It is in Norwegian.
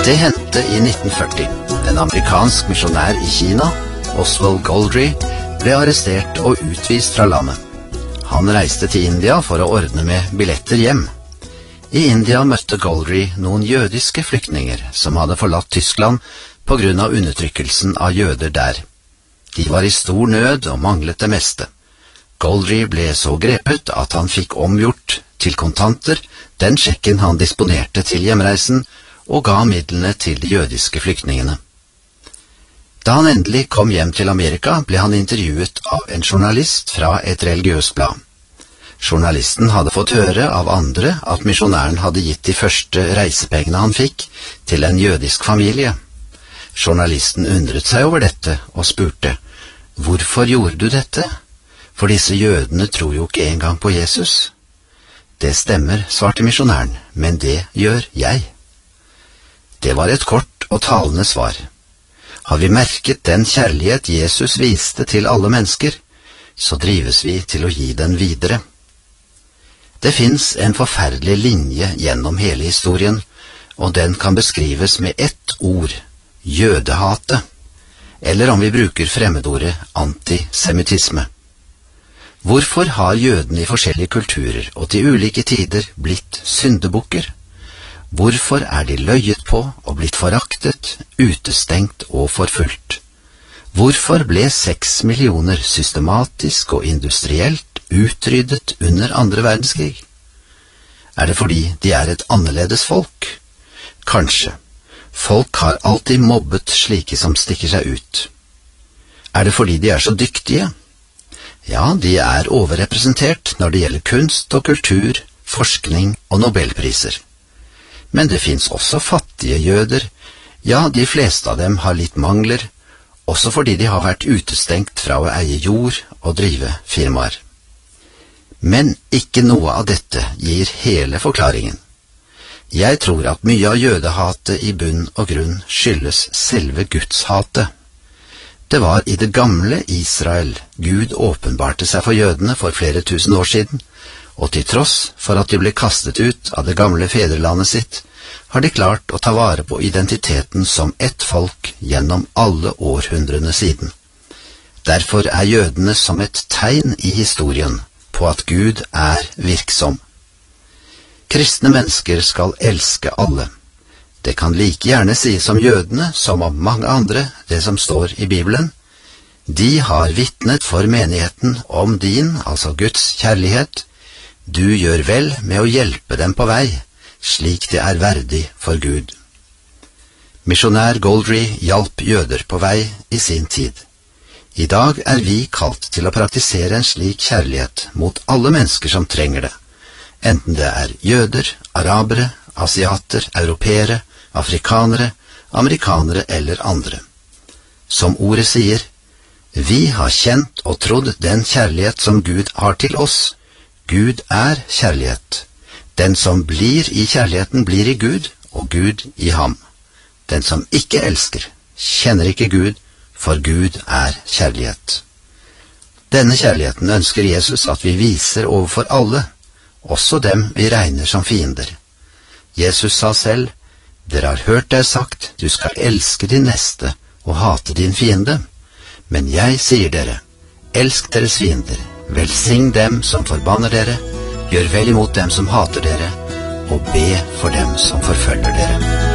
Det hendte i 1940. En amerikansk misjonær i Kina, Oswald Goldry, ble arrestert og utvist fra landet. Han reiste til India for å ordne med billetter hjem. I India møtte Goldry noen jødiske flyktninger som hadde forlatt Tyskland på grunn av undertrykkelsen av jøder der. De var i stor nød og manglet det meste. Goldry ble så grepet at han fikk omgjort til kontanter den sjekken han disponerte til hjemreisen, og ga midlene til de jødiske flyktningene. Da han endelig kom hjem til Amerika, ble han intervjuet av en journalist fra et religiøst blad. Journalisten hadde fått høre av andre at misjonæren hadde gitt de første reisepengene han fikk til en jødisk familie. Journalisten undret seg over dette og spurte, «Hvorfor gjorde du dette? For disse jødene tror jo ikke engang på Jesus.» «Det stemmer», svarte misjonæren, «men det gjør jeg.» Det var et kort og talende svar. Har vi merket den kjærlighet Jesus viste til alle mennesker, så drives vi til å gi den videre. Det finnes en forferdelig linje gjennom hele historien, og den kan beskrives med ett ord, jødehate, eller om vi bruker fremmedordet antisemittisme. Hvorfor har jødene i forskjellige kulturer og til ulike tider blitt syndebukker? Hvorfor er de løyet på og blitt foraktet, utestengt og forfulgt? Hvorfor ble 6 millioner systematisk og industrielt utryddet under andre verdenskrig? Er det fordi de er et annerledes folk? Kanskje. Folk har alltid mobbet slike som stikker seg ut. Er det fordi de er så dyktige? Ja, de er overrepresentert når det gjelder kunst og kultur, forskning og nobelpriser. Men det finnes også fattige jøder. Ja, de fleste av dem har litt mangler, også fordi de har vært utestengt fra å eie jord og drive firmaer. Men ikke noe av dette gir hele forklaringen. Jeg tror at mye av jødehatet i bunn og grunn skyldes selve gudshatet. Det var i det gamle Israel Gud åpenbarte seg for jødene for flere tusen år siden, og til tross for at de ble kastet ut av det gamle fedrelandet sitt, har de klart å ta vare på identiteten som ett folk gjennom alle århundrene siden. Derfor er jødene som et tegn i historien på at Gud er virksom. Kristne mennesker skal elske alle. Det kan like gjerne sies om jødene som om mange andre, det som står i Bibelen. De har vitnet for menigheten om din, altså Guds kjærlighet. Du gjør vel med å hjelpe dem på vei, slik det er verdig for Gud. Misjonær Goldry hjalp jøder på vei i sin tid. I dag er vi kalt til å praktisere en slik kjærlighet mot alle mennesker som trenger det, enten det er jøder, arabere, asiater, europeere, afrikanere, amerikanere eller andre. Som ordet sier, vi har kjent og trodd den kjærlighet som Gud har til oss. Gud er kjærlighet. Den som blir i kjærligheten blir i Gud, og Gud i ham. Den som ikke elsker, kjenner ikke Gud, for Gud er kjærlighet. Denne kjærligheten ønsker Jesus at vi viser overfor alle, også dem vi regner som fiender. Jesus sa selv, dere har hørt det sagt, du skal elske din neste og hate din fiende. Men jeg sier dere, elsk deres fiender, velsign dem som forbanner dere, gjør vel imot dem som hater dere, og be for dem som forfølger dere.